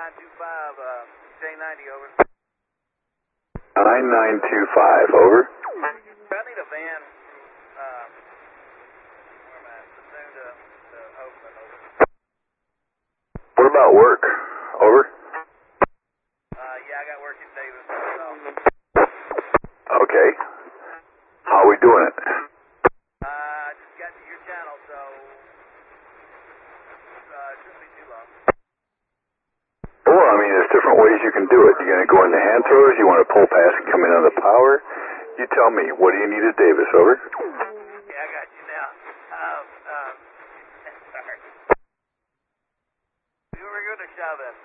J90, over. 9925, over. I need a van, where am I? Soon to Oakland, over. What about work? Over. Yeah, I got work in Davis. Okay. How are we doing it? Just got to your channel, so it shouldn't be too long. Well, I mean, there's different ways you can do it. You're going to go into hand throws, you want to pull past and come in on the power. You tell me, what do you need at Davis, over? Yeah, I got you now. Sorry. We were going to shove it.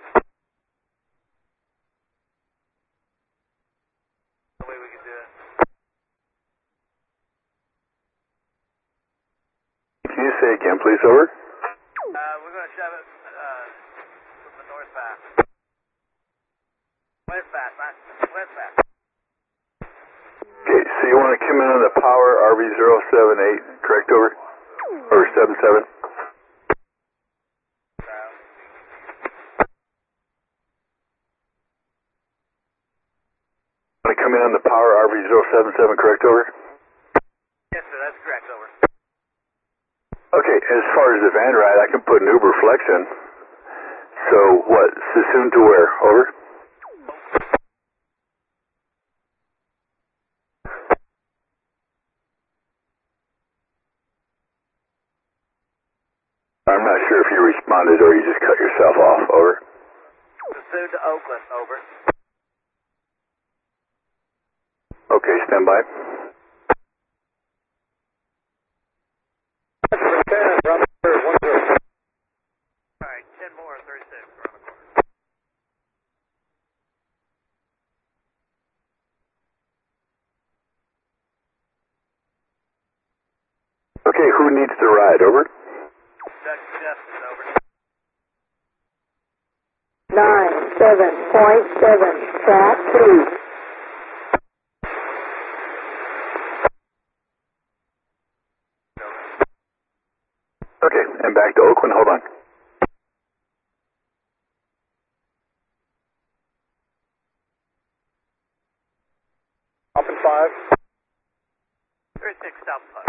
The way we can do it. Can you say again, please, over? We're going to shove it from the north path. West path, not west path. Okay, so you want to come in on the power RV078, correct, over? Or 77? Want to come in on the power RV077, correct, over? Yes, sir, that's correct, over. Okay, as far as the van ride, I can put an Uber Flex in. So, what, Sassoon to where, over? I'm not sure if you responded or you just cut yourself off, over. Soon to Oakland, over. Okay, stand by. Alright, 10 more, 36, around the corner. Okay, who needs the ride, over? Justin, over. 97.7, track 2. Okay, and back to Oakland, hold on. Up in 5. 36, stop 5.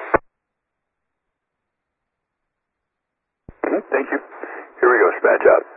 10-4, Thank you. Here we go, dispatch out.